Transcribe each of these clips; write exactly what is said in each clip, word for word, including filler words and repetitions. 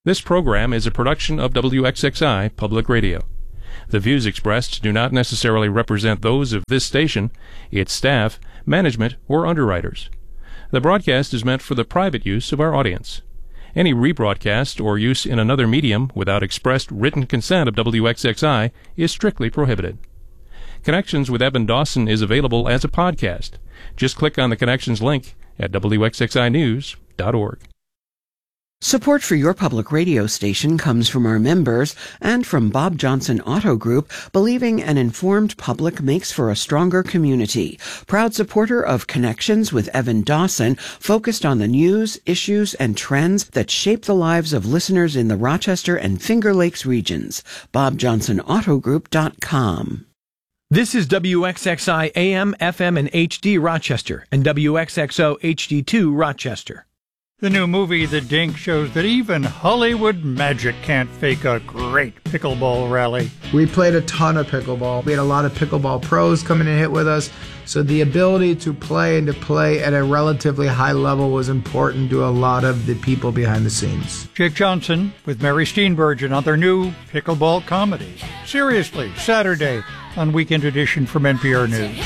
This program is a production of W X X I Public Radio. The views expressed do not necessarily represent those of this station, its staff, management, or underwriters. The broadcast is meant for the private use of our audience. Any rebroadcast or use in another medium without expressed written consent of W X X I is strictly prohibited. Connections with Evan Dawson is available as a podcast. Just click on the Connections link at W X X I news dot org. Support for your public radio station comes from our members and from Bob Johnson Auto Group, believing an informed public makes for a stronger community. Proud supporter of Connections with Evan Dawson, focused on the news, issues, and trends that shape the lives of listeners in the Rochester and Finger Lakes regions. bob johnson auto group dot com. This is W X X I A M, F M, and H D Rochester and W X X O H D two Rochester. The new movie, The Dink, shows that even Hollywood magic can't fake a great pickleball rally. We played a ton of pickleball. We had a lot of pickleball pros come in and hit with us. So the ability to play and to play at a relatively high level was important to a lot of the people behind the scenes. Jake Johnson with Mary Steenburgen on their new pickleball comedy. Seriously, Saturday on Weekend Edition from N P R News.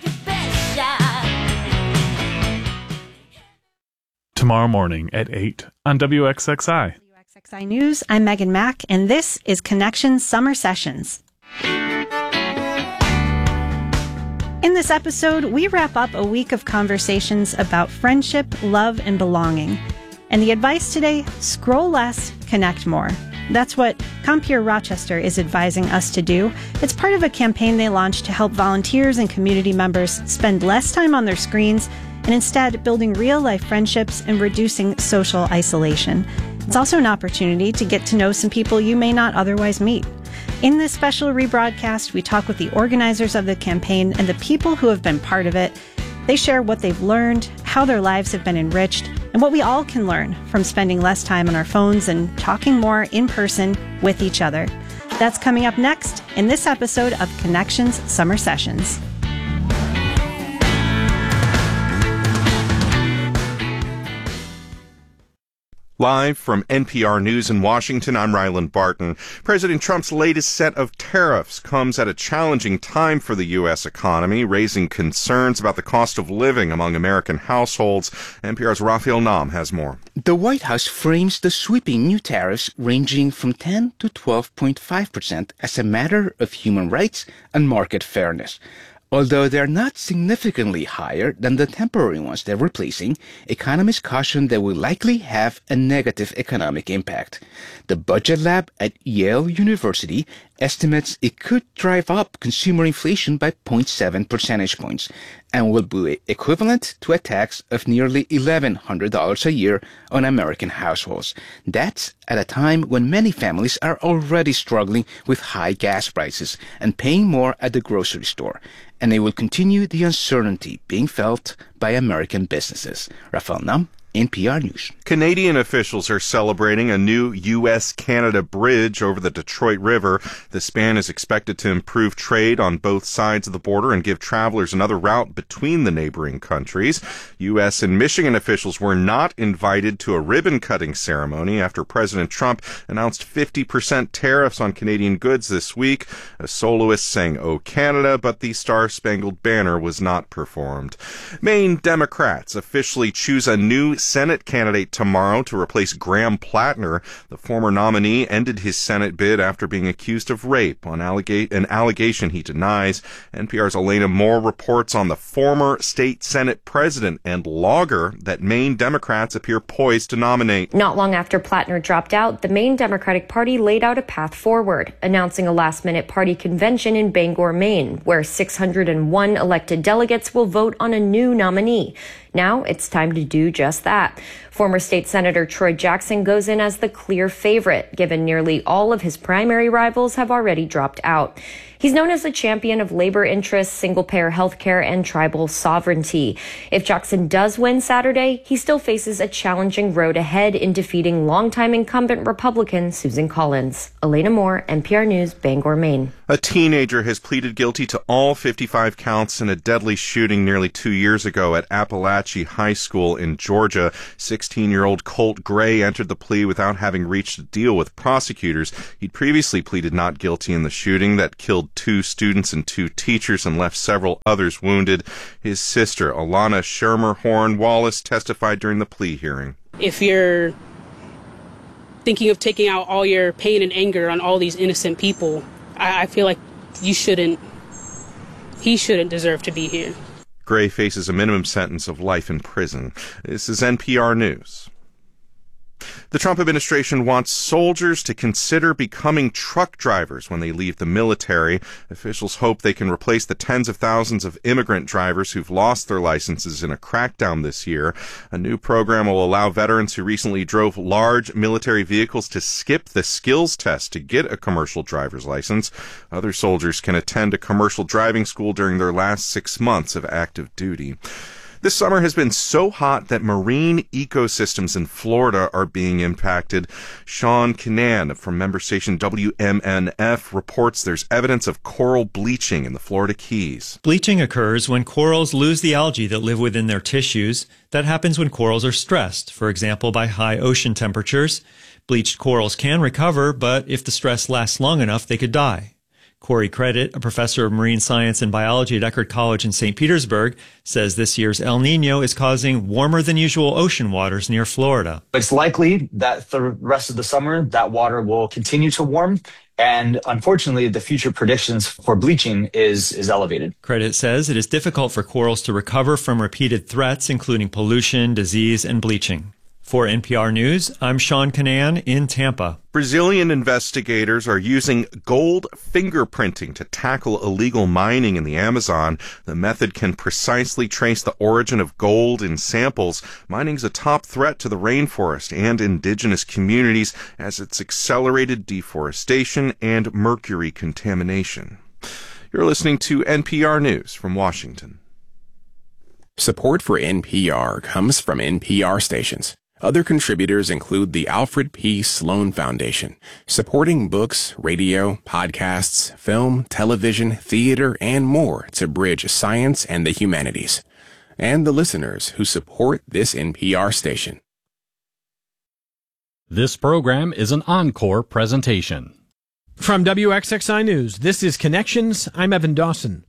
Tomorrow morning at eight on W X X I. W X X I News, I'm Megan Mack, and this is Connections Summer Sessions. In this episode, we wrap up a week of conversations about friendship, love, and belonging. And the advice today, scroll less, connect more. That's what Compeer Rochester is advising us to do. It's part of a campaign they launched to help volunteers and community members spend less time on their screens and instead building real-life friendships and reducing social isolation. It's also an opportunity to get to know some people you may not otherwise meet. In this special rebroadcast, we talk with the organizers of the campaign and the people who have been part of it. They share what they've learned, how their lives have been enriched, and what we all can learn from spending less time on our phones and talking more in person with each other. That's coming up next in this episode of Connections Summer Sessions. Live from N P R News in Washington, I'm Ryland Barton. President Trump's latest set of tariffs comes at a challenging time for the U S economy, raising concerns about the cost of living among American households. N P R's Raphael Nam has more. The White House frames the sweeping new tariffs ranging from ten to twelve point five percent as a matter of human rights and market fairness. Although they're not significantly higher than the temporary ones they're replacing, economists caution they will likely have a negative economic impact. The Budget Lab at Yale University estimates it could drive up consumer inflation by zero point seven percentage points and will be equivalent to a tax of nearly eleven hundred dollars a year on American households. That's at a time when many families are already struggling with high gas prices and paying more at the grocery store. And they will continue the uncertainty being felt by American businesses. Raphael Nam, N P R News. Canadian officials are celebrating a new U S Canada bridge over the Detroit River. The span is expected to improve trade on both sides of the border and give travelers another route between the neighboring countries. U S and Michigan officials were not invited to a ribbon-cutting ceremony after President Trump announced fifty percent tariffs on Canadian goods this week. A soloist sang "O Canada," but the Star-Spangled Banner was not performed. Maine Democrats officially choose a new Senate candidate tomorrow to replace Graham Plattner. The former nominee ended his Senate bid after being accused of rape, on allega- an allegation he denies. N P R's Elena Moore reports on the former state Senate president and logger that Maine Democrats appear poised to nominate. Not long after Plattner dropped out, the Maine Democratic Party laid out a path forward, announcing a last-minute party convention in Bangor, Maine, where six hundred one elected delegates will vote on a new nominee. Now it's time to do just that. Former State Senator Troy Jackson goes in as the clear favorite, given nearly all of his primary rivals have already dropped out. He's known as a champion of labor interests, single-payer health care, and tribal sovereignty. If Jackson does win Saturday, he still faces a challenging road ahead in defeating longtime incumbent Republican Susan Collins. Elena Moore, N P R News, Bangor, Maine. A teenager has pleaded guilty to all fifty-five counts in a deadly shooting nearly two years ago at Appalachia High School in Georgia. sixteen-year-old Colt Gray entered the plea without having reached a deal with prosecutors. He'd previously pleaded not guilty in the shooting that killed two students and two teachers and left several others wounded. His sister, Alana Shermer Horn Wallace, testified during the plea hearing. If you're thinking of taking out all your pain and anger on all these innocent people, I, I feel like you shouldn't, he shouldn't deserve to be here. Gray faces a minimum sentence of life in prison. This is N P R News. The Trump administration wants soldiers to consider becoming truck drivers when they leave the military. Officials hope they can replace the tens of thousands of immigrant drivers who've lost their licenses in a crackdown this year. A new program will allow veterans who recently drove large military vehicles to skip the skills test to get a commercial driver's license. Other soldiers can attend a commercial driving school during their last six months of active duty. This summer has been so hot that marine ecosystems in Florida are being impacted. Sean Kinane from member station W M N F reports there's evidence of coral bleaching in the Florida Keys. Bleaching occurs when corals lose the algae that live within their tissues. That happens when corals are stressed, for example, by high ocean temperatures. Bleached corals can recover, but if the stress lasts long enough, they could die. Corey Credit, a professor of marine science and biology at Eckerd College in Saint Petersburg, says this year's El Nino is causing warmer than usual ocean waters near Florida. It's likely that the rest of the summer, that water will continue to warm. And unfortunately, the future predictions for bleaching is, is elevated. Credit says it is difficult for corals to recover from repeated threats, including pollution, disease, and bleaching. For N P R News, I'm Sean Kinane in Tampa. Brazilian investigators are using gold fingerprinting to tackle illegal mining in the Amazon. The method can precisely trace the origin of gold in samples. Mining's a top threat to the rainforest and indigenous communities as it's accelerated deforestation and mercury contamination. You're listening to N P R News from Washington. Support for N P R comes from N P R stations. Other contributors include the Alfred P. Sloan Foundation, supporting books, radio, podcasts, film, television, theater, and more to bridge science and the humanities, and the listeners who support this N P R station. This program is an encore presentation. From W X X I News, this is Connections. I'm Evan Dawson.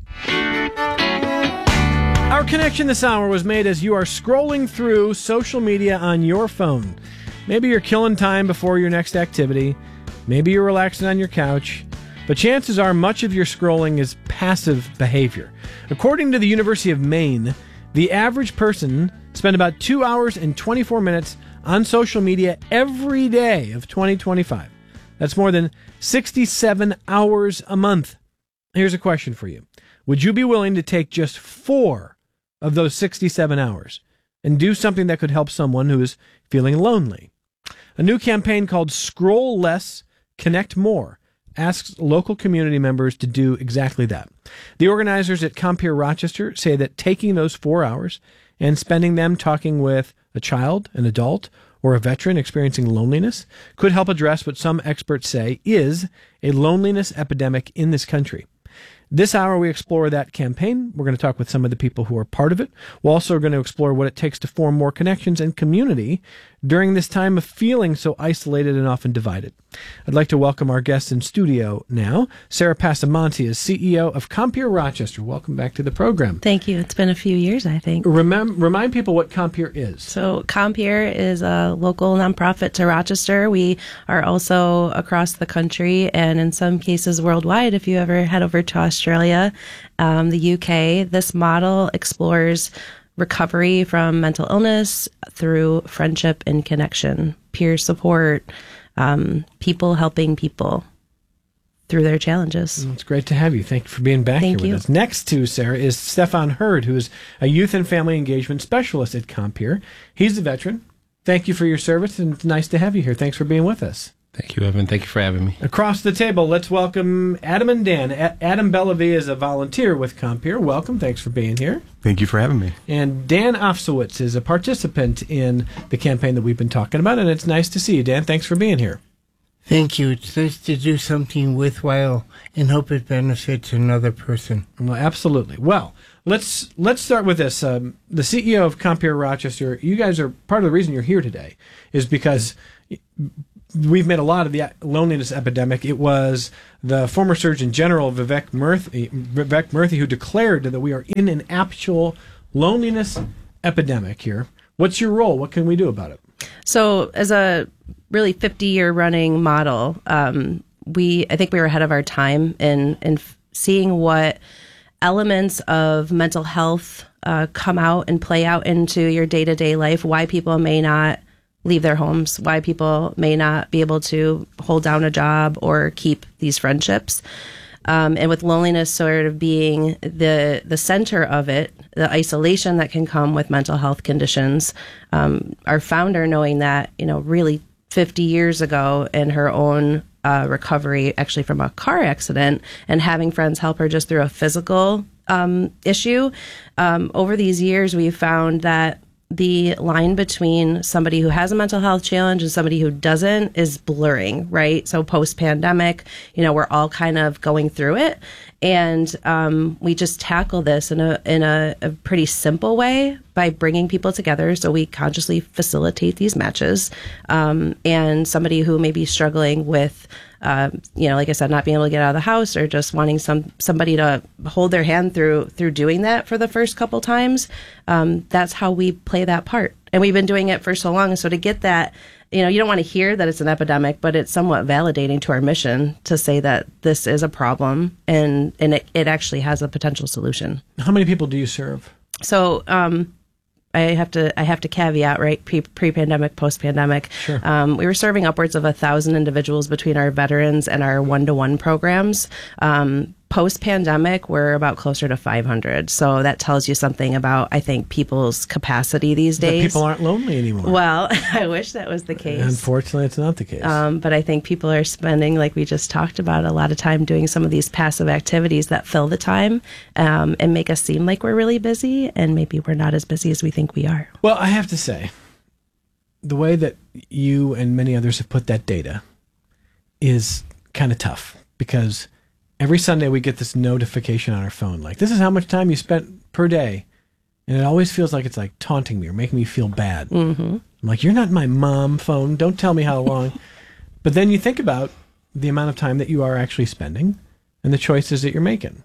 Our connection this hour was made as you are scrolling through social media on your phone. Maybe you're killing time before your next activity. Maybe you're relaxing on your couch. But chances are much of your scrolling is passive behavior. According to the University of Maine, the average person spent about two hours and twenty-four minutes on social media every day of twenty twenty-five. That's more than sixty-seven hours a month. Here's a question for you. Would you be willing to take just four of those sixty-seven hours and do something that could help someone who is feeling lonely? A new campaign called Scroll Less, Connect More asks local community members to do exactly that. The organizers at Compeer Rochester say that taking those four hours and spending them talking with a child, an adult, or a veteran experiencing loneliness could help address what some experts say is a loneliness epidemic in this country. This hour, we explore that campaign. We're going to talk with some of the people who are part of it. We're also going to explore what it takes to form more connections and community during this time of feeling so isolated and often divided. I'd like to welcome our guest in studio now. Sarah Passamonte is C E O of Compeer Rochester. Welcome back to the program. Thank you. It's been a few years, I think. Remem- remind people what Compeer is. So Compeer is a local nonprofit to Rochester. We are also across the country and in some cases worldwide. If you ever head over to Australia, um, the U K, this model explores recovery from mental illness through friendship and connection, peer support, um, people helping people through their challenges. It's great to have you. Thank you for being back Thank here you. with us. Next to Sarah is Stefan Hurd, who is a youth and family engagement specialist at Compeer. He's a veteran. Thank you for your service, and it's nice to have you here. Thanks for being with us. Thank you, Evan. Thank you for having me. Across the table, let's welcome Adam and Dan. A- Adam Bellavie is a volunteer with Compeer. Welcome. Thanks for being here. Thank you for having me. And Dan Ofsowitz is a participant in the campaign that we've been talking about, and it's nice to see you, Dan. Thanks for being here. Thank you. It's nice to do something worthwhile and hope it benefits another person. Well, absolutely. Well, let's let's start with this. Um, the C E O of Compeer Rochester, you guys are part of the reason you're here today is because we've made a lot of the loneliness epidemic. It was the former Surgeon General Vivek Murthy, Vivek Murthy who declared that we are in an actual loneliness epidemic here. What's your role? What can we do about it? So as a really fifty-year running model, um, we I think we were ahead of our time in, in seeing what elements of mental health uh, come out and play out into your day-to-day life, why people may not leave their homes, why people may not be able to hold down a job or keep these friendships. Um, and with loneliness sort of being the the center of it, the isolation that can come with mental health conditions, um, our founder knowing that, you know, really fifty years ago in her own uh, recovery, actually from a car accident, and having friends help her just through a physical um, issue, um, over these years we've found that the line between somebody who has a mental health challenge and somebody who doesn't is blurring, right? So post-pandemic, you know, we're all kind of going through it. And um, we just tackle this in a in a, a pretty simple way by bringing people together. So we consciously facilitate these matches. Um, and somebody who may be struggling with, uh, you know, like I said, not being able to get out of the house or just wanting some somebody to hold their hand through through doing that for the first couple times, um, that's how we play that part. And we've been doing it for so long. So to get that, you know, you don't want to hear that it's an epidemic, but it's somewhat validating to our mission to say that this is a problem and, and it, it actually has a potential solution. How many people do you serve? So um, I have to I have to caveat, right, pre, pre-pandemic, post-pandemic. Sure. Um, we were serving upwards of a thousand individuals between our veterans and our one-to-one programs. Um, Post-pandemic, we're about closer to five hundred. So that tells you something about, I think, people's capacity these That days. people aren't lonely anymore. Well, I wish that was the case. Unfortunately, it's not the case. Um, but I think people are spending, like we just talked about, a lot of time doing some of these passive activities that fill the time um, and make us seem like we're really busy, and maybe we're not as busy as we think we are. Well, I have to say, the way that you and many others have put that data is kind of tough, because every Sunday we get this notification on our phone, like, this is how much time you spent per day. And it always feels like it's like taunting me or making me feel bad. Mm-hmm. I'm like, you're not my mom phone. Don't tell me how long. But then you think about the amount of time that you are actually spending and the choices that you're making.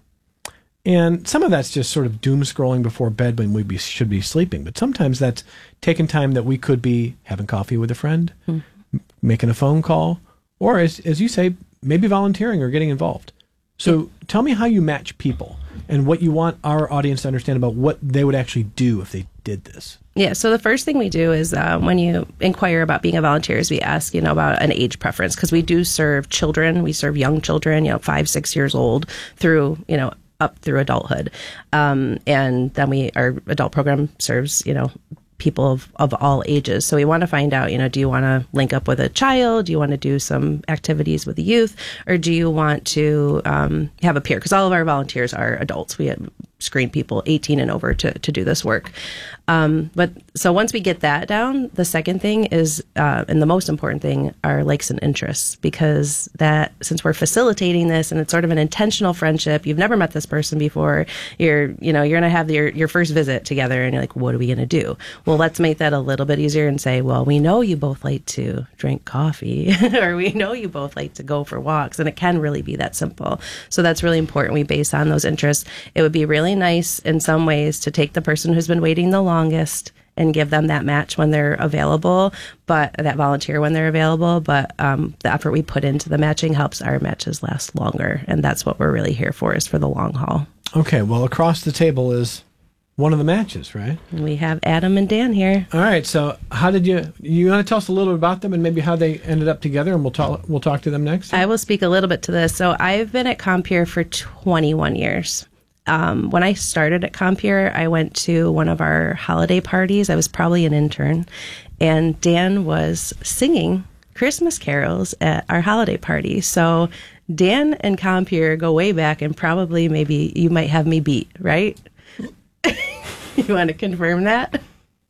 And some of that's just sort of doom scrolling before bed when we be, should be sleeping. But sometimes that's taking time that we could be having coffee with a friend, mm-hmm. making a phone call, or as, as you say, maybe volunteering or getting involved. So tell me how you match people and what you want our audience to understand about what they would actually do if they did this. Yeah, so the first thing we do is uh, when you inquire about being a volunteer is we ask, you know, about an age preference, because we do serve children. We serve young children, you know, five, six years old through, you know, up through adulthood. Um, and then we, our adult program serves, you know, people of, of all ages. So we want to find out, you know, do you want to link up with a child? Do you want to do some activities with the youth? Or do you want to um, have a peer? Because all of our volunteers are adults. We have screen people eighteen and over to, to do this work. Um, but so once we get that down, the second thing is, uh, and the most important thing, are likes and interests, because that, since we're facilitating this and it's sort of an intentional friendship, you've never met this person before, you're, you know, you're going to have your, your first visit together and you're like, what are we going to do? Well, let's make that a little bit easier and say, well, we know you both like to drink coffee or we know you both like to go for walks. And it can really be that simple. So that's really important. We base on those interests. It would be really nice in some ways to take the person who's been waiting the longest and give them that match when they're available, but that volunteer when they're available. But um, the effort we put into the matching helps our matches last longer. And that's what we're really here for, is for the long haul. Okay, well, across the table is one of the matches, right? We have Adam and Dan here. All right, so how did you, you want to tell us a little bit about them and maybe how they ended up together, and we'll talk, we'll talk to them next? I will speak a little bit to this. So I've been at Compeer for twenty-one years. Um, when I started at Compeer, I went to one of our holiday parties. I was probably an intern, and Dan was singing Christmas carols at our holiday party. So Dan and Compeer go way back, and probably maybe you might have me beat, right? You want to confirm that?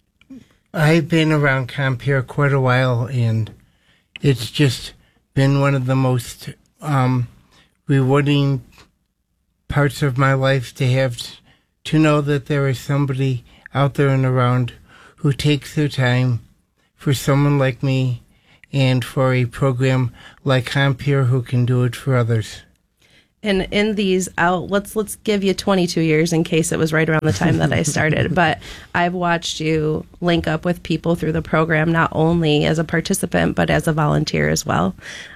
I've been around Compeer quite a while, and it's just been one of the most um, rewarding parts of my life to have t- to know that there is somebody out there and around who takes their time for someone like me and for a program like Compeer who can do it for others. And in these, I'll, let's let's give you twenty-two years in case it was right around the time that I started. But I've watched you link up with people through the program, not only as a participant, but as a volunteer as well.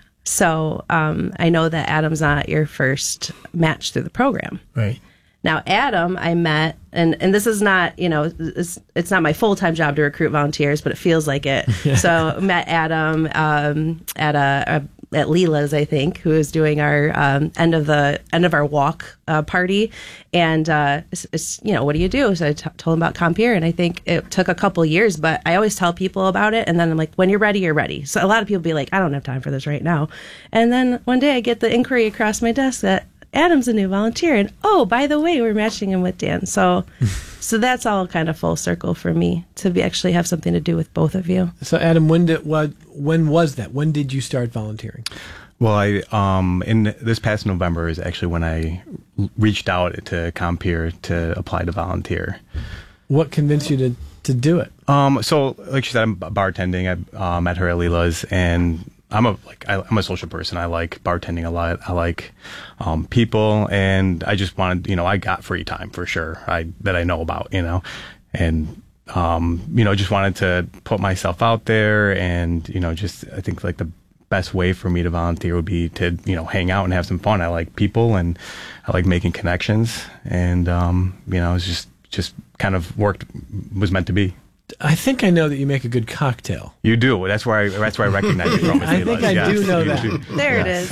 So um, I know that Adam's not your first match through the program. Right. Now, Adam, I met, and, and this is not, you know, it's, it's not my full-time job to recruit volunteers, but it feels like it. So met Adam um, at a, a at Leela's, I think, who is doing our um, end of the end of our walk uh, party, and uh, it's, it's, you know, what do you do? So I t- told him about Compeer, and I think it took a couple years, but I always tell people about it, and then I'm like, when you're ready, you're ready. So a lot of people be like, I don't have time for this right now, and then one day I get the inquiry across my desk that Adam's a new volunteer, and oh, by the way, we're matching him with Dan. So, so that's all kind of full circle for me to be actually have something to do with both of you. So, Adam, when did what? When was that? When did you start volunteering? Well, I um in this past November is actually when I reached out to Compeer to apply to volunteer. What convinced you to to do it? Um, so like she said, I'm bartending. I uh, met her at Leela's, and I'm a like I, I'm a social person. I like bartending a lot. I like um, people, and I just wanted, you know, I got free time for sure. I that I know about, you know, and um, you know, just wanted to put myself out there, and you know, just I think like the best way for me to volunteer would be to, you know, hang out and have some fun. I like people, and I like making connections, and um, you know, it's just just kind of worked, was meant to be. I think I know that you make a good cocktail. You do. That's where I. That's where I recognize you from. I think I yes, do know that. do. There yes.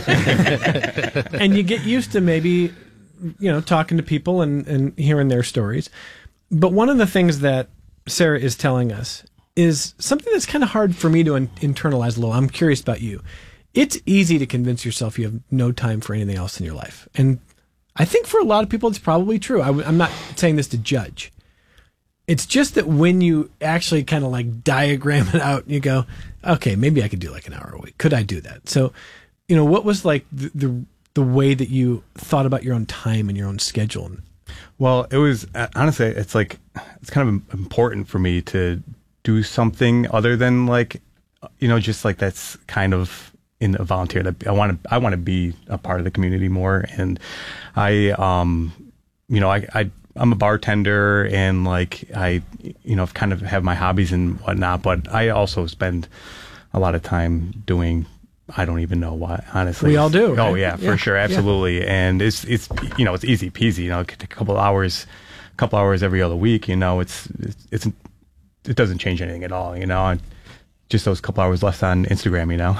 it is. Uh, and you get used to maybe, you know, talking to people and, and hearing their stories. But one of the things that Sarah is telling us is something that's kind of hard for me to in- internalize a little. I'm curious about you. It's easy to convince yourself you have no time for anything else in your life. And I think for a lot of people, it's probably true. I w- I'm not saying this to judge. It's just that when you actually kind of like diagram it out, you go, okay, maybe I could do like an hour a week. Could I do that? So, you know, what was like the the, the way that you thought about your own time and your own schedule? Well, it was honestly, it's like, it's kind of important for me to do something other than like, you know, just like that's kind of in a volunteer that I want to, I want to be a part of the community more. And I, um, you know, I, I, I'm a bartender, and like I, you know, kind of have my hobbies and whatnot, but I also spend a lot of time doing, I don't even know what, honestly. We all do. Right? Oh yeah, for yeah. sure. Absolutely. Yeah. And it's, it's, you know, it's easy peasy, you know, a couple hours, a couple hours every other week, you know, it's, it's, it's it doesn't change anything at all, you know, and just those couple hours left on Instagram, you know.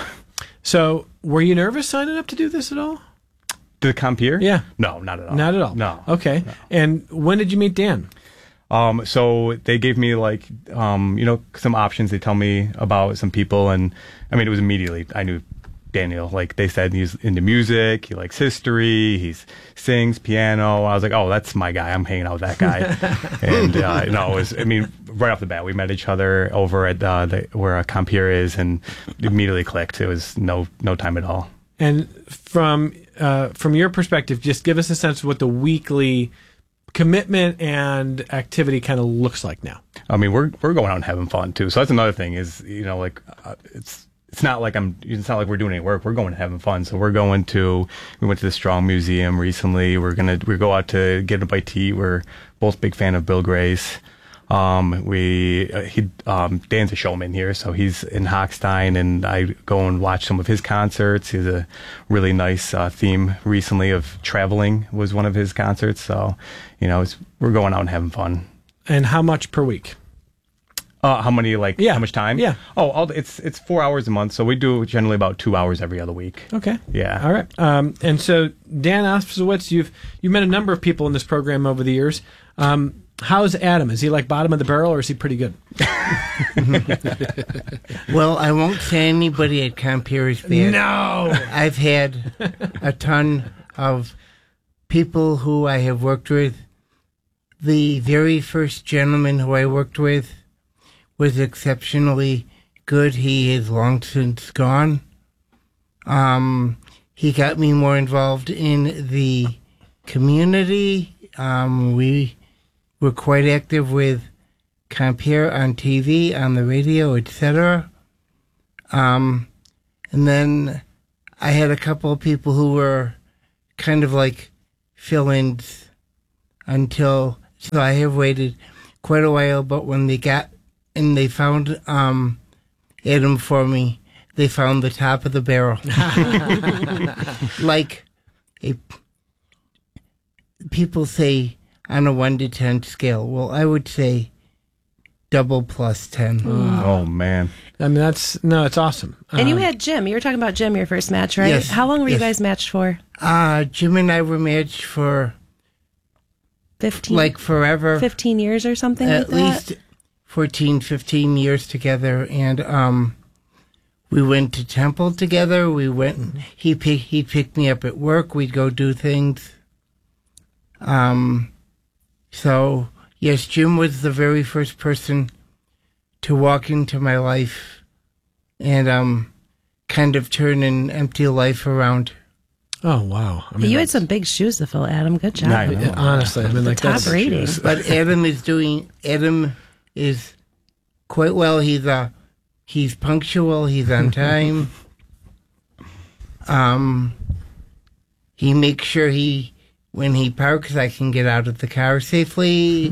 So were you nervous signing up to do this at all? To Compeer? Yeah. No, not at all. Not at all. No. Okay. No. And when did you meet Dan? Um, so they gave me like, um, you know, some options. They tell me about some people, and I mean, it was immediately, I knew Daniel. Like they said, he's into music. He likes history. He sings piano. I was like, oh, that's my guy. I'm hanging out with that guy. and, uh, no, it was, I mean, right off the bat, we met each other over at, uh, the, where uh, Compeer is, and immediately clicked. It was no, no time at all. And from, uh, from your perspective, just give us a sense of what the weekly commitment and activity kind of looks like now. I mean, we're we're going out and having fun too. So that's another thing is, you know, like uh, it's it's not like I'm it's not like we're doing any work. We're going and having fun. So we're going to we went to the Strong Museum recently. We're gonna we go out to get a bite to eat. We're both big fan of Bill Grace. Um, we uh, he um, Dan's a showman here, so he's in Hochstein, and I go and watch some of his concerts. He has a really nice uh, theme recently of traveling was one of his concerts. So, you know, it's, we're going out and having fun. And how much per week? Uh, how many like yeah. how much time? Yeah. Oh, all, it's it's four hours a month, so we do generally about two hours every other week. Okay. Yeah. All right. Um, and so Dan Ospowitz, you've you've met a number of people in this program over the years. Um, How's Adam? Is he like bottom of the barrel, or is he pretty good? Well, I won't say anybody at Compeer is bad. No! I've had a ton of people who I have worked with. The very first gentleman who I worked with was exceptionally good. He is long since gone. Um, he got me more involved in the community. Um, we were quite active with Compeer on T V, on the radio, et cetera. Um, and then I had a couple of people who were kind of like fill-ins until, so I have waited quite a while, but when they got, and they found um, Adam for me, they found the top of the barrel. Like, a, people say on a one to ten scale. Well, I would say double plus ten. Oh, man. I mean, that's, no, it's awesome. And you Um, had Jim. You were talking about Jim, your first match, right? Yes, How long were you yes. guys matched for? Uh, Jim and I were matched for fifteen? like forever. fifteen years or something At like that? least fourteen, fifteen years together. And um, we went to Temple together. We went, he, pick, he picked me up at work. We'd go do things. Um, so, yes, Jim was the very first person to walk into my life and um, kind of turn an empty life around. Oh, wow. I mean, you had some big shoes to fill, Adam. Good job. I know. Honestly, I mean, like, top that's rating. But Adam is doing, Adam is quite well. He's uh, he's punctual. He's on time. um, he makes sure he, when he parks, I can get out of the car safely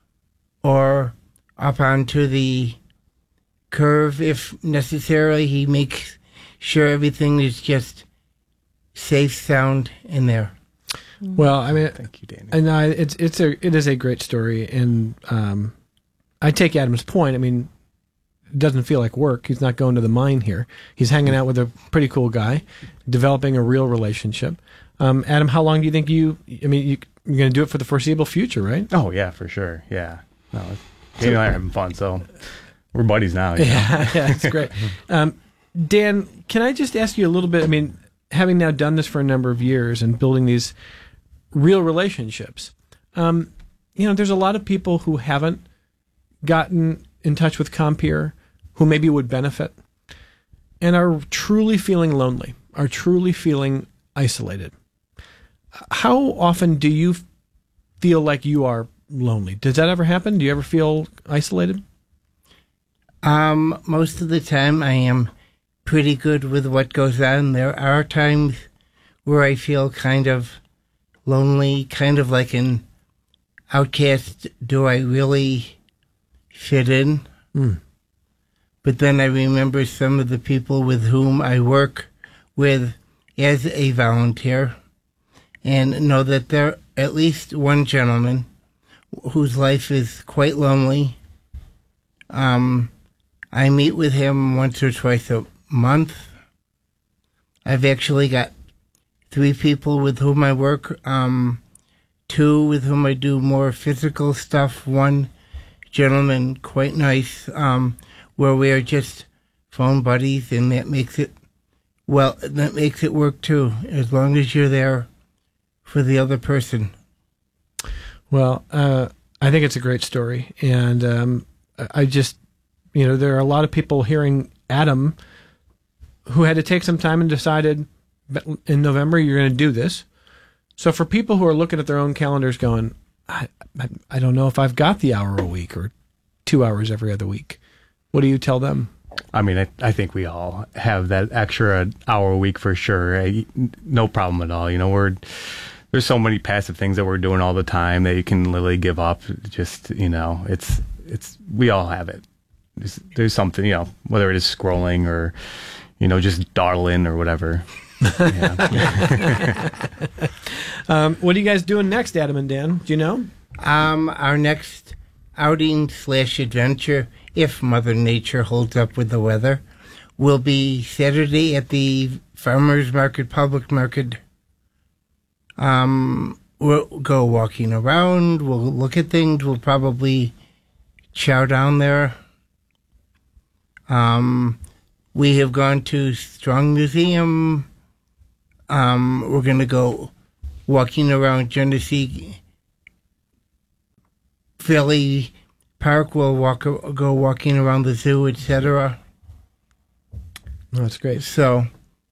or up onto the curve if necessary. He makes sure everything is just safe, sound in there. Well, I mean, Thank you, Danny. and I, it's it's a it is a great story, and um, I take Adam's point. I mean, it doesn't feel like work. He's not going to the mine here. He's hanging out with a pretty cool guy, developing a real relationship. Um, Adam, how long do you think you? I mean, you, you're going to do it for the foreseeable future, right? Oh, yeah, for sure. Yeah. No, Danny and I are having fun, so we're buddies now. You know? Yeah, yeah, it's great. Um, Dan, can I just ask you a little bit? I mean, having now done this for a number of years and building these real relationships, um, you know, there's a lot of people who haven't gotten in touch with Compeer who maybe would benefit and are truly feeling lonely, are truly feeling isolated. How often do you feel like you are lonely? Does that ever happen? Do you ever feel isolated? Um, most of the time I am pretty good with what goes on. There are times where I feel kind of lonely, kind of like an outcast. Do I really fit in? Mm. But then I remember some of the people with whom I work with as a volunteer and know that there are at least one gentleman whose life is quite lonely. Um, I meet with him once or twice a month. I've actually got three people with whom I work, um, two with whom I do more physical stuff, one gentleman, quite nice, um, where we are just phone buddies, and that makes it, well, that makes it work too, as long as you're there for the other person. Well, uh, I think it's a great story, and um, I just, you know, there are a lot of people hearing Adam who had to take some time and decided in November you're going to do this. So for people who are looking at their own calendars going, I, I, I don't know if I've got the hour a week or two hours every other week, what do you tell them? I mean, I, I think we all have that extra hour a week for sure. I, no problem at all. You know, we're there's so many passive things that we're doing all the time that you can literally give up. Just, you know, it's it's we all have it. There's, there's something, you know, whether it is scrolling or, you know, just dawdling or whatever. um, what are you guys doing next, Adam and Dan? Do you know? Um, our next outing slash adventure, if Mother Nature holds up with the weather, will be Saturday at the Farmers Market, Public Market. Um, we'll go walking around. We'll look at things. We'll probably chow down there. Um, we have gone to Strong Museum. Um, we're going to go walking around Genesee Valley Park. We'll walk, go walking around the zoo, et cetera. Oh, that's great. So,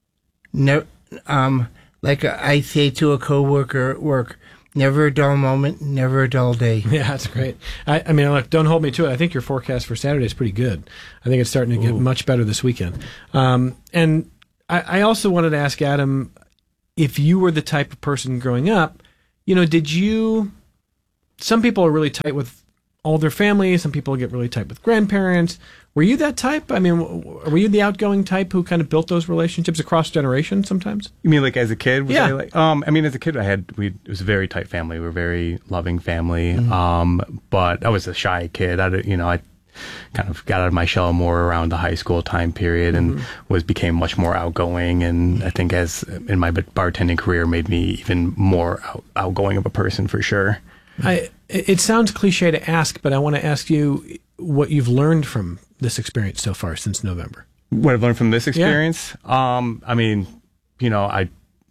no, um, like I say to a coworker at work, never a dull moment, never a dull day. Yeah, that's great. I, I mean, look, don't hold me to it. I think your forecast for Saturday is pretty good. I think it's starting to get Ooh. much better this weekend. Um, and I, I also wanted to ask Adam, if you were the type of person growing up, you know, did you, some people are really tight with all their family. Some people get really tight with grandparents. Were you that type? I mean, were you the outgoing type who kind of built those relationships across generations sometimes? You mean like as a kid? Was Yeah. I like, um, I mean, as a kid, I had, we, it was a very tight family. We were a very loving family. Mhm. Um, but I was a shy kid. I, did- you know, I kind of got out of my shell more around the high school time period and Mhm. was, became much more outgoing. And I think as in my bartending career made me even more out, outgoing of a person for sure. I, it sounds cliche to ask, but I want to ask you what you've learned from this experience so far since November. What I've learned from this experience, um, I mean, you know, I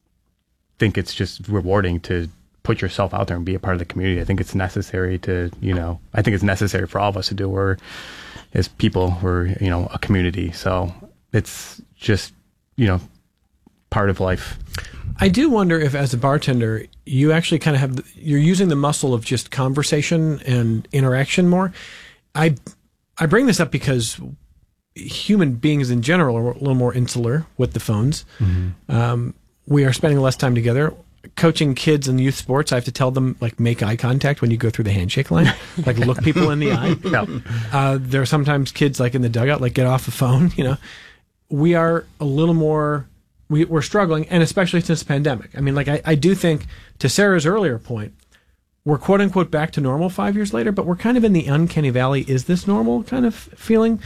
think it's just rewarding to put yourself out there and be a part of the community. I think it's necessary to, you know, I think it's necessary for all of us to do. We're, as people, we're, you know, a community. So it's just, you know, part of life. I do wonder if, as a bartender, you actually kind of have, the, you're using the muscle of just conversation and interaction more. I, I bring this up because human beings in general are a little more insular with the phones. Mm-hmm. Um, we are spending less time together. Coaching kids in youth sports, I have to tell them, like, make eye contact when you go through the handshake line. Like, look people in the eye. Yeah. Uh, there are sometimes kids, like, in the dugout, like, get off the phone, you know. We are a little more, we, we're struggling, and especially since the pandemic. I mean, like, I, I do think, to Sarah's earlier point, we're quote-unquote back to normal five years later, but we're kind of in the uncanny valley, is this normal kind of feeling?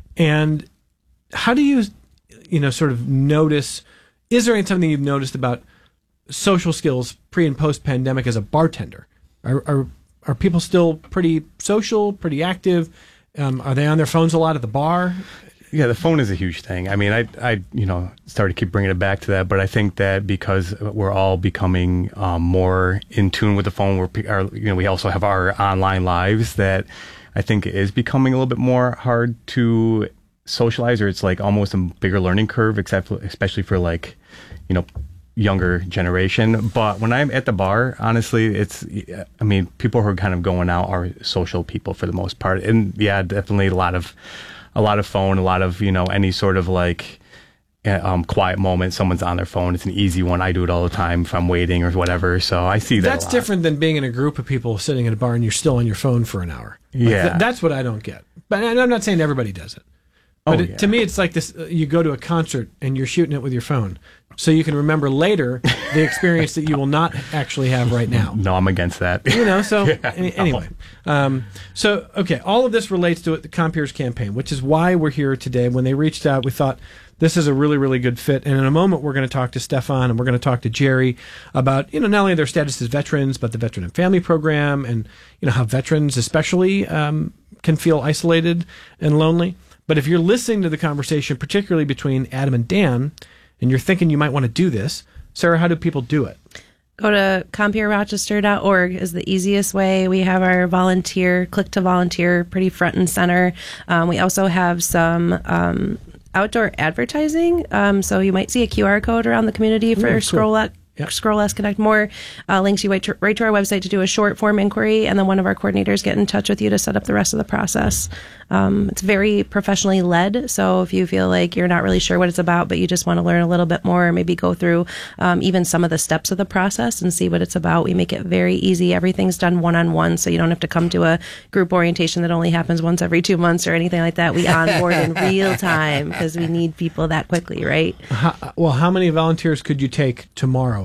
And how do you, you know, sort of notice, is there something you've noticed about social skills pre and post pandemic as a bartender? Are, are are people still pretty social, pretty active? Um, are they on their phones a lot at the bar? Yeah, the phone is a huge thing. I mean, I, I, you know, started to keep bringing it back to that, but I think that because we're all becoming um, more in tune with the phone, we're, our, you know, we also have our online lives, that I think it is becoming a little bit more hard to socialize, or it's like almost a bigger learning curve, except especially for like, you know, younger generation. But when I'm at the bar, honestly, it's, I mean, people who are kind of going out are social people for the most part. And yeah, definitely a lot of, a lot of phone, a lot of, you know, any sort of like um, quiet moment, someone's on their phone. It's an easy one. I do it all the time if I'm waiting or whatever. So I see that. That's a lot. different than being in a group of people sitting at a bar and you're still on your phone for an hour. Like, Yeah. th- that's what I don't get. But and I'm not saying everybody does it. But Oh, it, yeah. to me, it's like this, uh, you go to a concert and you're shooting it with your phone. So you can remember later the experience that you will not actually have right now. No, I'm against that. You know, so Yeah, any, no. anyway. Um, so, okay, all of this relates to the Compeers campaign, which is why we're here today. When they reached out, we thought this is a really, really good fit. And in a moment, we're going to talk to Stefan and we're going to talk to Jerry about, you know, not only their status as veterans, but the Veteran and Family Program and, you know, how veterans especially um, can feel isolated and lonely. But if you're listening to the conversation, particularly between Adam and Dan, and you're thinking you might want to do this, Sarah, how do people do it? Go to compeer rochester dot org is the easiest way. We have our volunteer, click to volunteer, pretty front and center. Um, we also have some um, outdoor advertising. Um, so you might see a Q R code around the community for Ooh, cool. Scroll Up. Yep. Scroll Less Connect More uh, links you right to, right to our website to do a short form inquiry, and then one of our coordinators get in touch with you to set up the rest of the process. Um, it's very professionally led, so if you feel like you're not really sure what it's about, but you just want to learn a little bit more, maybe go through um, even some of the steps of the process and see what it's about, we make it very easy. Everything's done one-on-one, so you don't have to come to a group orientation that only happens once every two months or anything like that. We onboard in real time because we need people that quickly, right? How, well, how many volunteers could you take tomorrow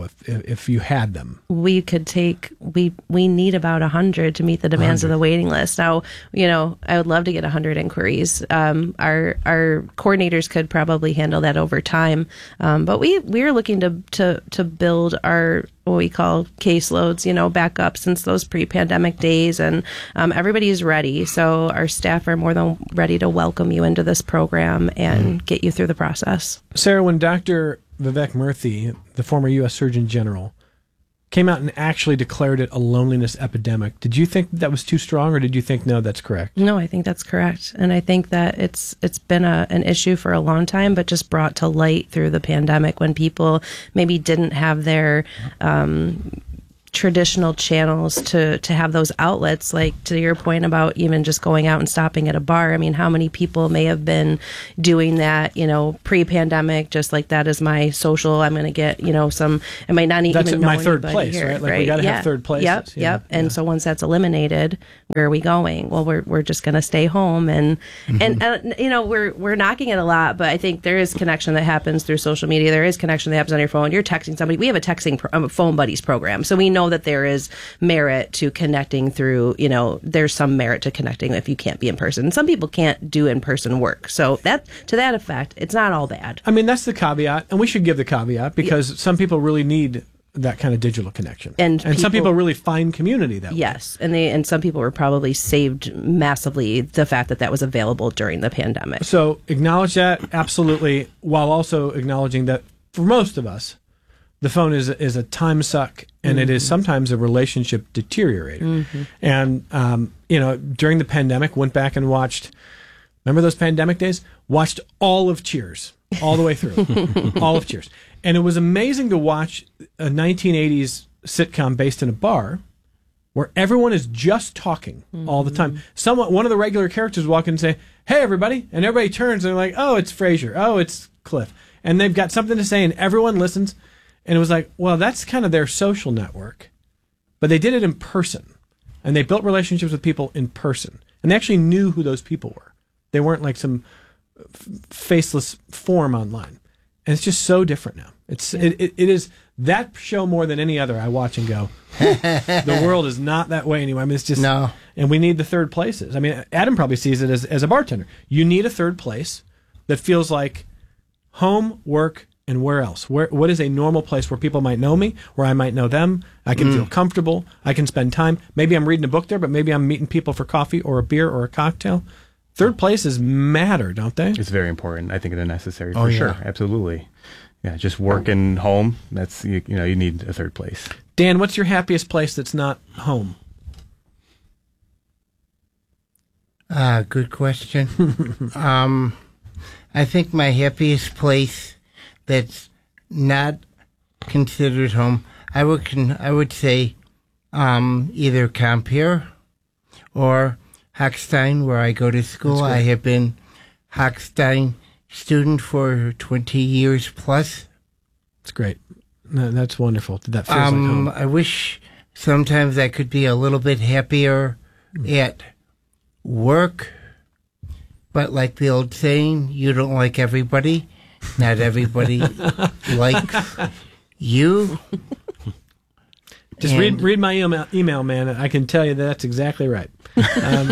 though, if if, if you had them? We could take we we need about a hundred to meet the demands of the waiting list. Now, you know, I would love to get a hundred inquiries. Um, our our coordinators could probably handle that over time, um, but we we're looking to to to build our what we call caseloads, you know, back up since those pre-pandemic days, and um, everybody's ready. So our staff are more than ready to welcome you into this program and mm. get you through the process. Sarah, when Doctor Vivek Murthy, the former U S Surgeon General, came out and actually declared it a loneliness epidemic, did you think that was too strong, or did you think, no, that's correct? No, I think that's correct. And I think that it's it's been a, an issue for a long time, but just brought to light through the pandemic when people maybe didn't have their um, traditional channels to, to have those outlets, like to your point about even just going out and stopping at a bar. I mean, how many people may have been doing that, you know, pre-pandemic, just like that is my social, I'm going to get, you know, some, I might not that's even know my third anybody place, here, right? Like right? we got to yeah. have third places. Yep, yeah. yep. And yeah. so once that's eliminated, where are we going? Well, we're we're just going to stay home, and mm-hmm. and uh, you know, we're we're knocking it a lot, but I think there is connection that happens through social media. There is connection that happens on your phone. You're texting somebody. We have a texting pro- um, phone buddies program, so we know that there is merit to connecting through, you know, there's some merit to connecting if you can't be in person. Some people can't do in-person work. So that, to that effect, it's not all bad. I mean, that's the caveat, and we should give the caveat because yeah. some people really need that kind of digital connection. And, and people, some people really find community that yes, way. and they and some people were probably saved massively the fact that that was available during the pandemic. So acknowledge that, absolutely, while also acknowledging that for most of us, the phone is is a time suck, and mm-hmm. it is sometimes a relationship deteriorator. Mm-hmm. And um, you know, during the pandemic, went back and watched. Remember those pandemic days? Watched all of Cheers, all the way through, all of Cheers, and it was amazing to watch a nineteen eighties sitcom based in a bar, where everyone is just talking mm-hmm. all the time. Someone, one of the regular characters, walk in and say, "Hey, everybody," and everybody turns and they're like, "Oh, it's Frasier. Oh, it's Cliff," and they've got something to say, and everyone listens. And it was like, well, that's kind of their social network. But they did it in person. And they built relationships with people in person. And they actually knew who those people were. They weren't like some f- faceless form online. And it's just so different now. It's yeah. it, it, it is that show more than any other I watch and go, the world is not that way anymore. I mean, it's just, no. And we need the third places. I mean, Adam probably sees it as, as a bartender. You need a third place that feels like home, work, and where else? Where what is a normal place where people might know me, where I might know them? I can mm. feel comfortable. I can spend time. Maybe I'm reading a book there, but maybe I'm meeting people for coffee or a beer or a cocktail. Third places matter, don't they? It's very important. I think they're necessary for oh, yeah. sure. Absolutely. Yeah, just working home. That's you, you know you need a third place. Dan, what's your happiest place that's not home? Ah, uh, good question. um, I think my happiest place that's not considered home, I would con- I would say um, either Compeer or Hochstein, where I go to school. I have been Hochstein student for twenty years plus. That's great. No, that's wonderful. That feels um, like home. I wish sometimes I could be a little bit happier mm. at work, but like the old saying, you don't like everybody. Not everybody likes you. Just and read read my email, email, man. I can tell you that that's exactly right. Um,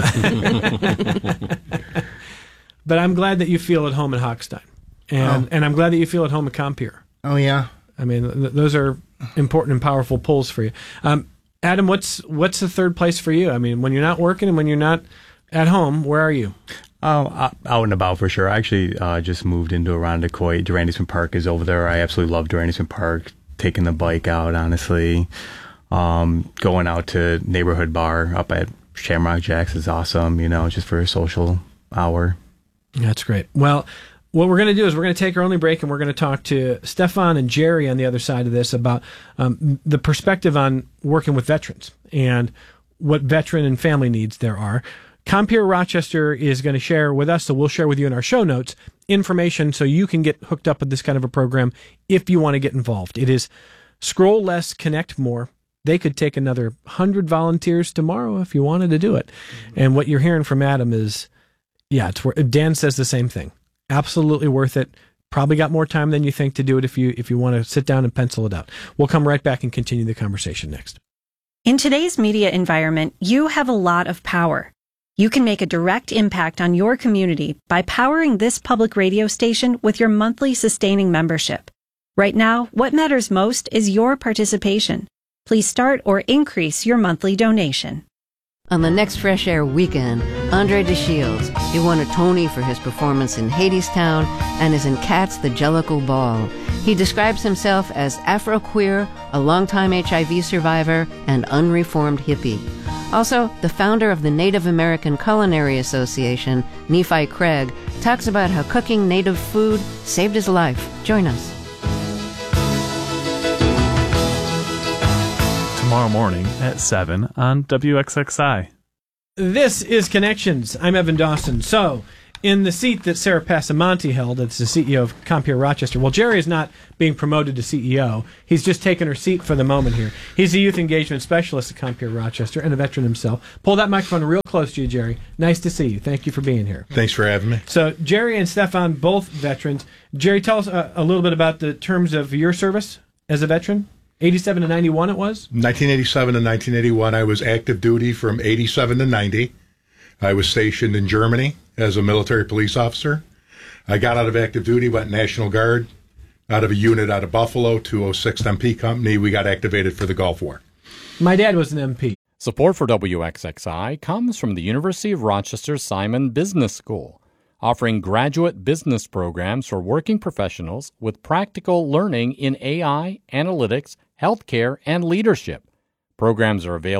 but I'm glad that you feel at home at Hochstein, and oh. and I'm glad that you feel at home at Compeer. Oh yeah. I mean, th- those are important and powerful pulls for you. Um, Adam, what's what's the third place for you? I mean, when you're not working and when you're not at home, where are you? Oh, out and about for sure. I actually uh, just moved into Irondequoit. Durandisman Park is over there. I absolutely love Durandisman Park. Taking the bike out, honestly. Um, going out to neighborhood bar up at Shamrock Jacks is awesome, you know, just for a social hour. That's great. Well, what we're going to do is we're going to take our only break and we're going to talk to Stefan and Jerry on the other side of this about um, the perspective on working with veterans and what veteran and family needs there are. Compeer Rochester is going to share with us, so we'll share with you in our show notes, information so you can get hooked up with this kind of a program if you want to get involved. It is Scroll Less, Connect More. They could take another one hundred volunteers tomorrow if you wanted to do it. Mm-hmm. And what you're hearing from Adam is, yeah, it's worth, Dan says the same thing. Absolutely worth it. Probably got more time than you think to do it if you if you want to sit down and pencil it out. We'll come right back and continue the conversation next. In today's media environment, you have a lot of power. You can make a direct impact on your community by powering this public radio station with your monthly sustaining membership. Right now, what matters most is your participation. Please start or increase your monthly donation. On the next Fresh Air weekend, Andre DeShields. He won a Tony for his performance in Hadestown and is in Cats the Jellicle Ball. He describes himself as Afro-queer, a longtime H I V survivor, and unreformed hippie. Also, the founder of the Native American Culinary Association, Nephi Craig, talks about how cooking native food saved his life. Join us. Tomorrow morning at seven on W X X I. This is Connections. I'm Evan Dawson. So, in the seat that Sarah Passamonte held as the C E O of Compeer Rochester, well, Jerry is not being promoted to C E O. He's just taken her seat for the moment here. He's a youth engagement specialist at Compeer Rochester and a veteran himself. Pull that microphone real close to you, Jerry. Nice to see you. Thank you for being here. Thanks for having me. So, Jerry and Stefan, both veterans. Jerry, tell us a, a little bit about the terms of your service as a veteran. eighty-seven to ninety-one it was? nineteen eighty-seven to nineteen eighty-one, I was active duty from eighty-seven to ninety. I was stationed in Germany as a military police officer. I got out of active duty, went National Guard, out of a unit out of Buffalo, two oh sixth M P Company. We got activated for the Gulf War. My dad was an M P. Support for W X X I comes from the University of Rochester Simon Business School, offering graduate business programs for working professionals with practical learning in A I, analytics, healthcare, and leadership. Programs are available